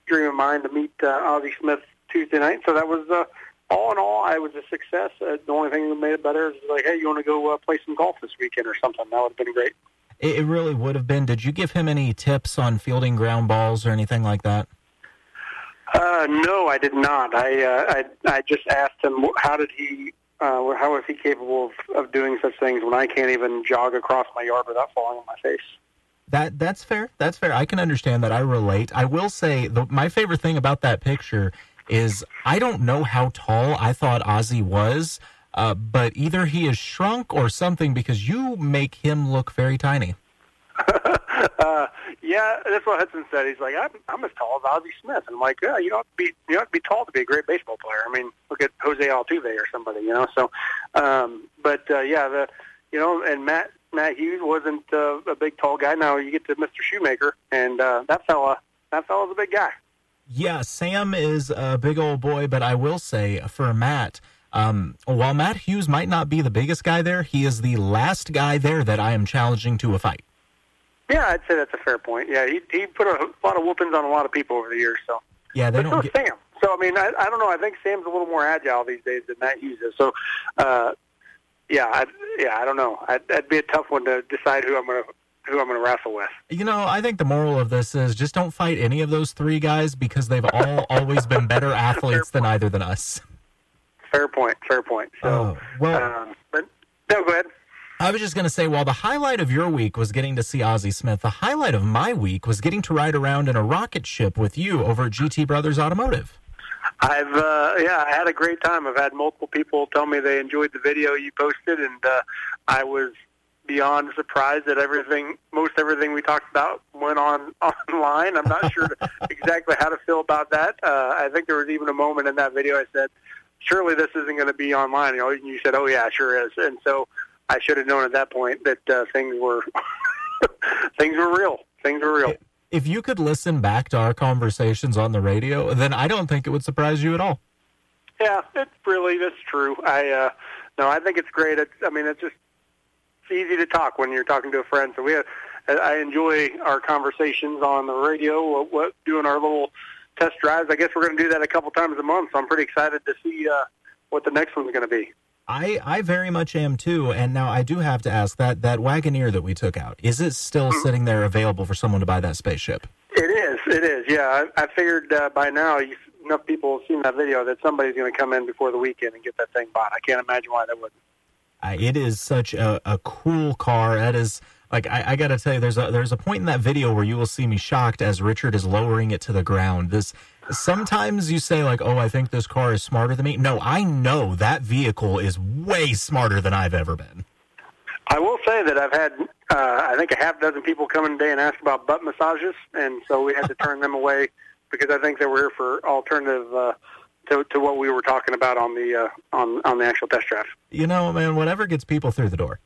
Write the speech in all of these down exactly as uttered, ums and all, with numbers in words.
dream of mine to meet uh, Ozzie Smith Tuesday night. So that was, uh, all in all, I was a success. Uh, the only thing that made it better is like, hey, you want to go uh, play some golf this weekend or something? That would have been great. It really would have been. Did you give him any tips on fielding ground balls or anything like that? Uh, no, I did not. I, uh, I I just asked him how did he uh, how was he capable of, of doing such things when I can't even jog across my yard without falling on my face. That that's fair. That's fair. I can understand that. I relate. I will say the, my favorite thing about that picture is I don't know how tall I thought Ozzie was. Uh, but either he is shrunk or something because you make him look very tiny. uh, yeah, that's what Hudson said. He's like, I'm, I'm as tall as Ozzie Smith. And I'm like, yeah, you don't have to be, you don't have to be tall to be a great baseball player. I mean, look at Jose Altuve or somebody, you know. So, um, but uh, yeah, the, you know, and Matt Matt Hughes wasn't uh, a big tall guy. Now you get to Mister Shoemaker, and uh, that fella, that fella's a big guy. Yeah, Sam is a big old boy, but I will say for Matt. Um, while Matt Hughes might not be the biggest guy there, he is the last guy there that I am challenging to a fight. Yeah, I'd say that's a fair point. Yeah, he he put a lot of whoopings on a lot of people over the years. So yeah, they but don't so get... Sam. So I mean, I, I don't know. I think Sam's a little more agile these days than Matt Hughes is. So uh, yeah, I, yeah, I don't know. I'd, that'd be a tough one to decide who I'm gonna who I'm gonna wrestle with. You know, I think the moral of this is just don't fight any of those three guys because they've all always been better athletes than either than us. Fair point, fair point. So, oh, well, um, but, no, go ahead. I was just going to say, while the highlight of your week was getting to see Ozzie Smith, the highlight of my week was getting to ride around in a rocket ship with you over at G T Brothers Automotive. I've, uh, yeah, I had a great time. I've had multiple people tell me they enjoyed the video you posted, and uh, I was beyond surprised that everything, most everything we talked about went on online. I'm not sure exactly how to feel about that. Uh, I think there was even a moment in that video I said, surely this isn't going to be online. You know, and you said, oh, yeah, sure is. And so I should have known at that point that uh, things were things were real. Things were real. If you could listen back to our conversations on the radio, then I don't think it would surprise you at all. Yeah, it's really, that's true. I uh, no, I think it's great. It's, I mean, it's just it's easy to talk when you're talking to a friend. So we have, I enjoy our conversations on the radio, what, doing our little test drives. I guess we're going to do that a couple times a month, so I'm pretty excited to see uh, what the next one's going to be. I, I very much am too, and now I do have to ask, that, that Wagoneer that we took out, is it still mm-hmm. sitting there available for someone to buy that spaceship? It is, it is, yeah. I, I figured uh, by now you, enough people have seen that video that somebody's going to come in before the weekend and get that thing bought. I can't imagine why they wouldn't. Uh, it is such a, a cool car. That is... Like, I, I got to tell you, there's a there's a point in that video where you will see me shocked as Richard is lowering it to the ground. This sometimes you say, like, oh, I think this car is smarter than me. No, I know that vehicle is way smarter than I've ever been. I will say that I've had, uh, I think, a half dozen people come in today and ask about butt massages, and so we had to turn them away because I think they were here for alternative uh, to, to what we were talking about on the uh, on on the actual test drive. You know, man, whatever gets people through the door.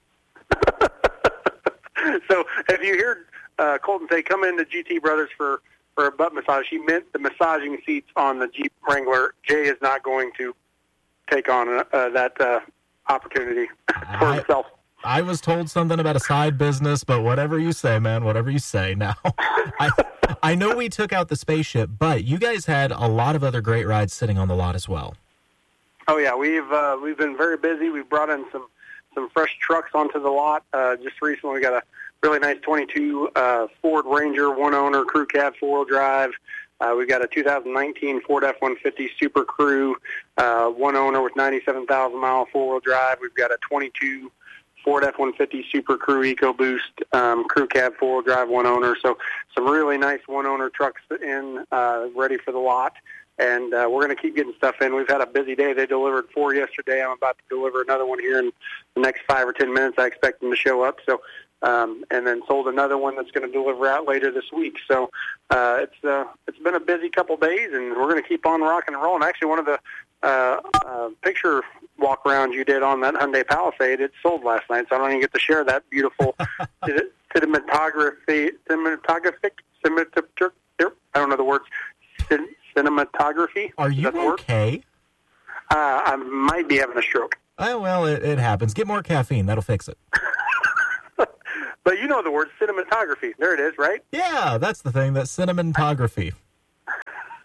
So if you hear uh, Colton say, come into G T Brothers for, for a butt massage, he meant the massaging seats on the Jeep Wrangler. Jay is not going to take on uh, that uh, opportunity for I, himself. I was told something about a side business, but whatever you say, man, whatever you say. Now, I, I know we took out the spaceship, but you guys had a lot of other great rides sitting on the lot as well. Oh, yeah, we've uh, we've been very busy. We've brought in some some fresh trucks onto the lot. Uh, just recently we got a really nice twenty-two uh, Ford Ranger, one-owner, crew cab, four-wheel drive. Uh, we've got a two thousand nineteen Ford F one fifty Super Crew, uh, one-owner with ninety-seven thousand mile four-wheel drive. We've got a twenty-two Ford F one fifty Super Crew EcoBoost, um, crew cab, four-wheel drive, one-owner. So some really nice one-owner trucks in, uh, ready for the lot. And uh, we're going to keep getting stuff in. We've had a busy day. They delivered four yesterday. I'm about to deliver another one here in the next five or ten minutes. I expect them to show up. So, um, and then sold another one that's going to deliver out later this week. So uh, it's uh, it's been a busy couple days, and we're going to keep on rocking and rolling. Actually, one of the uh, uh, picture walk-arounds you did on that Hyundai Palisade, it sold last night, so I don't even get to share that beautiful cinematography, cinematographic, cinematographic, I don't know the words, cinematography. Are you okay? Uh, I might be having a stroke. Oh, well, it, it happens. Get more caffeine. That'll fix it. But you know the word cinematography. There it is, right? Yeah, that's the thing. That's cinematography.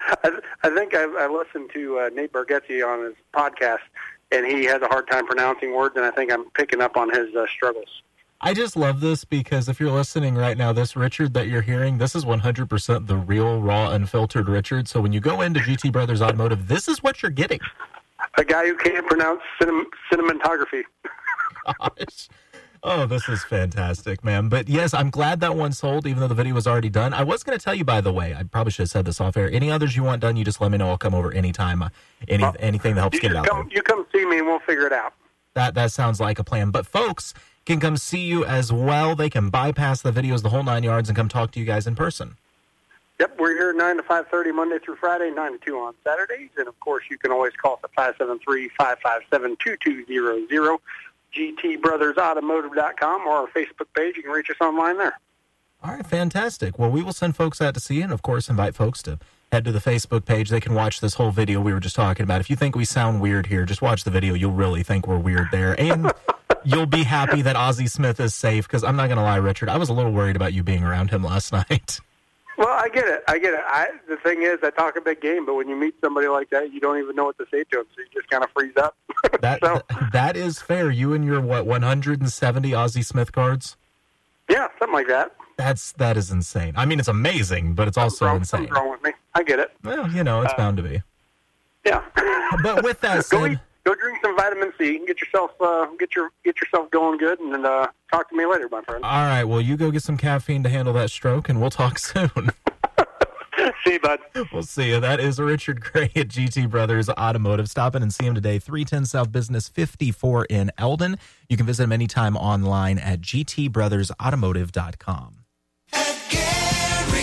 I, I think I, I listened to uh, Nate Bargatze on his podcast, and he has a hard time pronouncing words, and I think I'm picking up on his uh, struggles. I just love this because if you're listening right now, this Richard that you're hearing, this is one hundred percent the real, raw, unfiltered Richard. So when you go into G T Brothers Automotive, this is what you're getting. A guy who can't pronounce cinem- cinematography. Gosh. Oh, this is fantastic, man. But yes, I'm glad that one sold, even though the video was already done. I was going to tell you, by the way, I probably should have said this off air. Any others you want done, you just let me know. I'll come over anytime. Uh, any well, anything that helps you get it out come, there. You come see me and we'll figure it out. That that sounds like a plan. But folks can come see you as well. They can bypass the videos, the whole nine yards, and come talk to you guys in person. Yep, we're here nine to five thirty Monday through Friday, nine to two on Saturdays. And, of course, you can always call us at five seven three, five five seven, two two zero zero. G T Brothers Automotive dot com or our Facebook page. You can reach us online there. All right, fantastic. Well, we will send folks out to see you and, of course, invite folks to head to the Facebook page. They can watch this whole video we were just talking about. If you think we sound weird here, just watch the video. You'll really think we're weird there. And you'll be happy that Ozzie Smith is safe because I'm not going to lie, Richard, I was a little worried about you being around him last night. Well, I get it. I get it. I, the thing is, I talk a big game, but when you meet somebody like that, you don't even know what to say to him, so you just kind of freeze up. That so, That is fair. You and your, what, one hundred seventy Ozzie Smith cards? Yeah, something like that. That's, that is insane. I mean, it's amazing, but it's also wrong, insane. Something's wrong with me. I get it. Well, you know, it's uh, bound to be. Yeah. But with that said... Go, eat, go drink some vitamin C and get yourself, uh, get your, get yourself going good, and then uh, talk to me later, my friend. All right, well, you go get some caffeine to handle that stroke, and we'll talk soon. See you, bud. We'll see you. That is Richard Gray at G T Brothers Automotive. Stop in and see him today, three ten South Business fifty-four in Eldon. You can visit him anytime online at G T Brothers Automotive dot com. At Gary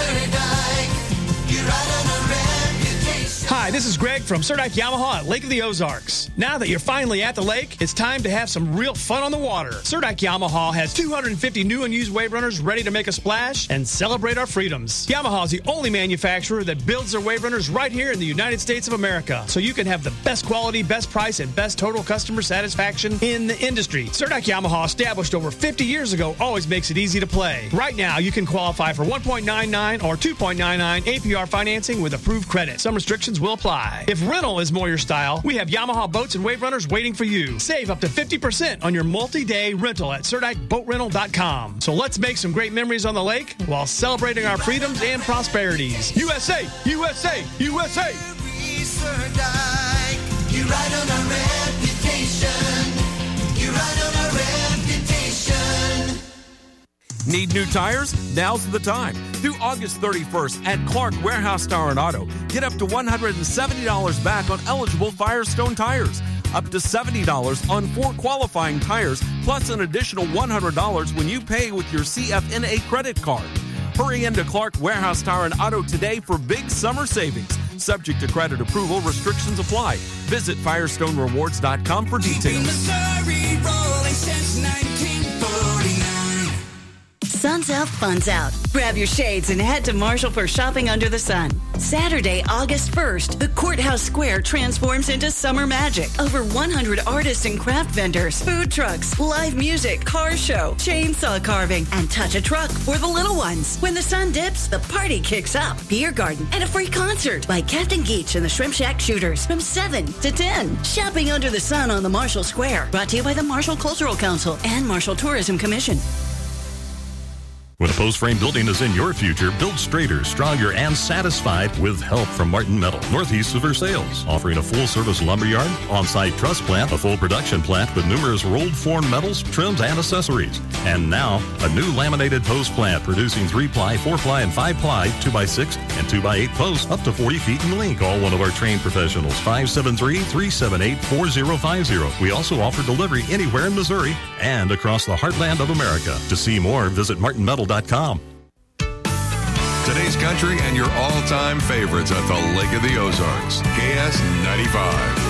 Surdike, you ride on a reputation. Hi, this is Greg from Surdike Yamaha at Lake of the Ozarks. Now that you're finally at the lake, it's time to have some real fun on the water. Surdike Yamaha has two hundred fifty new and used wave runners ready to make a splash and celebrate our freedoms. Yamaha is the only manufacturer that builds their wave runners right here in the United States of America, so you can have the best quality, best price, and best total customer satisfaction in the industry. Surdike Yamaha, established over fifty years ago, always makes it easy to play. Right now, you can qualify for one point nine nine or two point nine nine A P R financing with approved credit. Some restrictions will apply. If rental is more your style, we have Yamaha boats and wave runners waiting for you. Save up to fifty percent on your multi-day rental at Surdike Boat Rental dot com. So let's make some great memories on the lake while celebrating our freedoms and prosperities. U S A! U S A! U S A! Surdike, you ride on a reputation. You ride on a reputation. Need new tires? Now's the time. Through August thirty-first at Clark Warehouse Tire and Auto, get up to one hundred seventy dollars back on eligible Firestone tires. Up to seventy dollars on four qualifying tires, plus an additional one hundred dollars when you pay with your C F N A credit card. Hurry into Clark Warehouse Tire and Auto today for big summer savings. Subject to credit approval, restrictions apply. Visit Firestone Rewards dot com for details. Sun's out, fun's out. Grab your shades and head to Marshall for shopping under the sun. Saturday, August first, the Courthouse Square transforms into summer magic. Over one hundred artists and craft vendors, food trucks, live music, car show, chainsaw carving, and touch a truck for the little ones. When the sun dips, the party kicks up. Beer garden and a free concert by Captain Geach and the Shrimp Shack Shooters from seven to ten. Shopping under the sun on the Marshall Square. Brought to you by the Marshall Cultural Council and Marshall Tourism Commission. When a post frame building is in your future, build straighter, stronger, and satisfied with help from Martin Metal, northeast of Versailles, offering a full-service lumberyard, on-site truss plant, a full production plant with numerous rolled form metals, trims, and accessories. And now, a new laminated post plant producing three-ply, four-ply, and five-ply, two by six, and two by eight posts up to forty feet in length. Call one of our trained professionals, five seven three, three seven eight, four zero five zero. We also offer delivery anywhere in Missouri and across the heartland of America. To see more, visit martin metal dot com. Today's country and your all-time favorites at the Lake of the Ozarks. K S ninety-five.